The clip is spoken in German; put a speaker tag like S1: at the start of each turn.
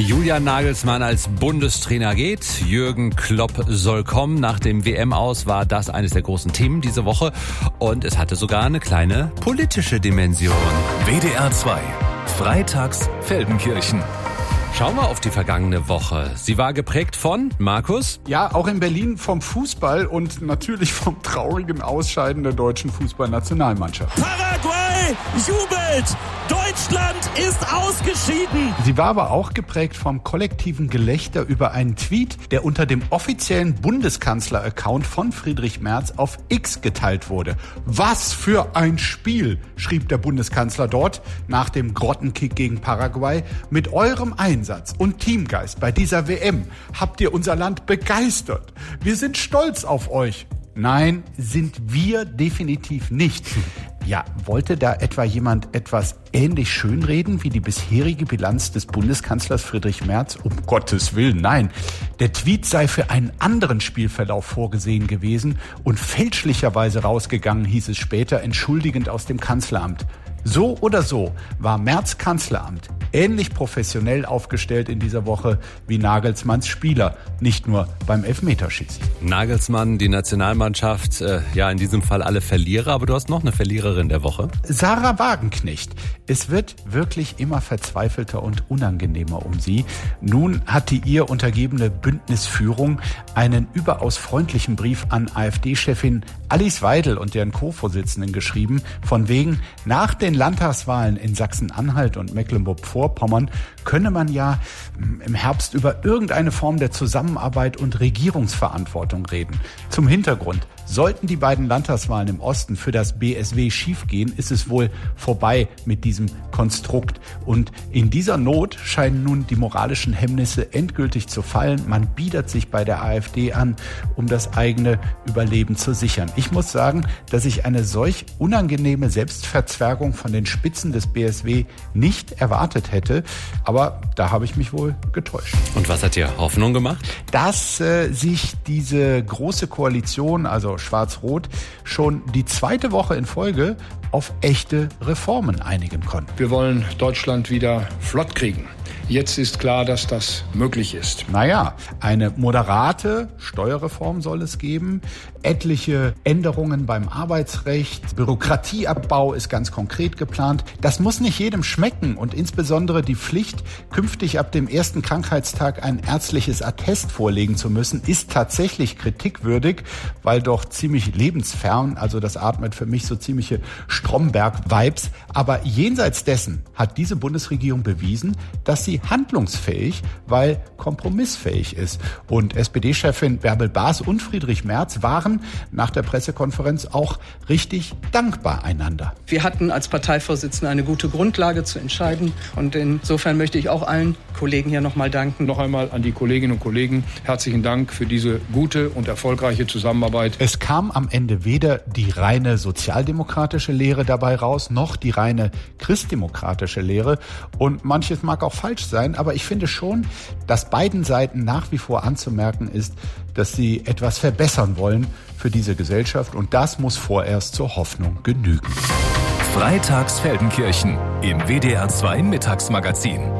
S1: Julian Nagelsmann als Bundestrainer geht. Jürgen Klopp soll kommen. Nach dem WM-Aus war das eines der großen Themen diese Woche. Und es hatte sogar eine kleine politische Dimension.
S2: WDR 2. Freitags Feldenkirchen.
S1: Schauen wir auf die vergangene Woche. Sie war geprägt von, Markus?
S3: Ja, auch in Berlin vom Fußball und natürlich vom traurigen Ausscheiden der deutschen Fußballnationalmannschaft.
S4: Paraguay jubelt! Deutschland ist ausgeschieden!
S3: Sie war aber auch geprägt vom kollektiven Gelächter über einen Tweet, der unter dem offiziellen Bundeskanzler-Account von Friedrich Merz auf X geteilt wurde. Was für ein Spiel, schrieb der Bundeskanzler dort nach dem Grottenkick gegen Paraguay. Mit eurem Einsatz und Teamgeist bei dieser WM habt ihr unser Land begeistert. Wir sind stolz auf euch. Nein, sind wir definitiv nicht. Ja, wollte da etwa jemand etwas ähnlich schönreden wie die bisherige Bilanz des Bundeskanzlers Friedrich Merz? Um Gottes Willen, nein. Der Tweet sei für einen anderen Spielverlauf vorgesehen gewesen und fälschlicherweise rausgegangen, hieß es später, entschuldigend aus dem Kanzleramt. So oder so war Merz Kanzleramt ähnlich professionell aufgestellt in dieser Woche wie Nagelsmanns Spieler, nicht nur beim Elfmeterschießen.
S1: Nagelsmann, die Nationalmannschaft, ja in diesem Fall alle Verlierer, aber du hast noch eine Verliererin der Woche.
S3: Sarah Wagenknecht. Es wird wirklich immer verzweifelter und unangenehmer um sie. Nun hat die ihr untergebene Bündnisführung einen überaus freundlichen Brief an AfD-Chefin Alice Weidel und deren Co-Vorsitzenden geschrieben, von wegen, nach den Landtagswahlen in Sachsen-Anhalt und Mecklenburg-Vorpommern könne man ja im Herbst über irgendeine Form der Zusammenarbeit und Regierungsverantwortung reden. Zum Hintergrund: Sollten die beiden Landtagswahlen im Osten für das BSW schiefgehen, ist es wohl vorbei mit diesem Konstrukt. Und in dieser Not scheinen nun die moralischen Hemmnisse endgültig zu fallen. Man biedert sich bei der AfD an, um das eigene Überleben zu sichern. Ich muss sagen, dass ich eine solch unangenehme Selbstverzwergung von den Spitzen des BSW nicht erwartet hätte. Aber da habe ich mich wohl getäuscht.
S1: Und was hat dir Hoffnung gemacht?
S3: Dass sich diese große Koalition, also Schwarz-Rot, schon die zweite Woche in Folge auf echte Reformen einigen konnten.
S5: Wir wollen Deutschland wieder flott kriegen. Jetzt ist klar, dass das möglich ist.
S3: Naja, eine moderate Steuerreform soll es geben, etliche Änderungen beim Arbeitsrecht, Bürokratieabbau ist ganz konkret geplant. Das muss nicht jedem schmecken und insbesondere die Pflicht, künftig ab dem ersten Krankheitstag ein ärztliches Attest vorlegen zu müssen, ist tatsächlich kritikwürdig, weil doch ziemlich lebensfern, also das atmet für mich so ziemliche Stromberg-Vibes. Aber jenseits dessen hat diese Bundesregierung bewiesen, dass sie handlungsfähig, weil kompromissfähig ist. Und SPD-Chefin Bärbel Baas und Friedrich Merz waren nach der Pressekonferenz auch richtig dankbar einander.
S6: Wir hatten als Parteivorsitzende eine gute Grundlage zu entscheiden. Und insofern möchte ich auch allen Kollegen hier nochmal danken.
S5: Noch einmal an die Kolleginnen und Kollegen herzlichen Dank für diese gute und erfolgreiche Zusammenarbeit.
S3: Es kam am Ende weder die reine sozialdemokratische Lehre dabei raus, noch die reine christdemokratische Lehre. Und manches mag auch falsch sein, aber ich finde schon, dass beiden Seiten nach wie vor anzumerken ist, dass sie etwas verbessern wollen für diese Gesellschaft. Und das muss vorerst zur Hoffnung genügen.
S2: Freitags Feldenkirchen im WDR 2 Mittagsmagazin.